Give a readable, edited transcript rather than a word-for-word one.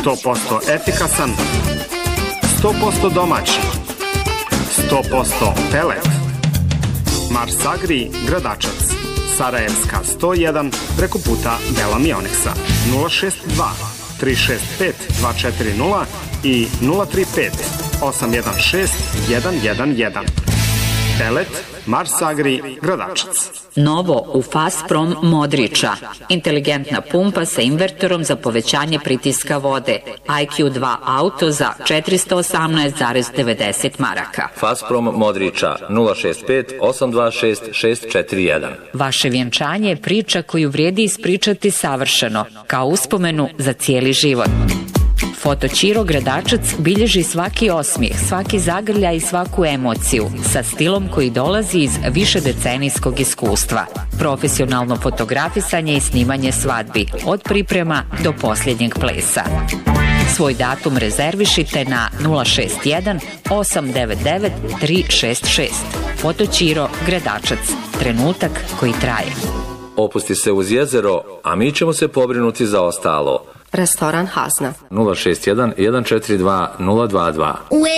100% efikasan, 100% domaći, 100% pelet. Mars Agri Gradačac, Sarajevska 101, preko puta Bela Mioneksa, 062 365 240 i 035 816 111. Pelet Mars Agri Gradačac. Novo u Fasprom Modriča. Inteligentna pumpa sa invertorom za povećanje pritiska vode. IQ2 auto za 418,90 maraka. Fasprom Modriča 065 826 641. Vaše vjenčanje je priča koju vrijedi ispričati savršeno, kao uspomenu za cijeli život. Fotoćiro Gradačac bilježi svaki osmijeh, svaki zagrljaj i svaku emociju sa stilom koji dolazi iz višedecenijskog iskustva. Profesionalno fotografisanje i snimanje svadbi, od priprema do posljednjeg plesa. Svoj datum rezervišite na 061 899 366. Fotoćiro Gradačac. Trenutak koji traje. Opusti se uz jezero, a mi ćemo se pobrinuti za ostalo. Restoran Hazna. 061 142 022.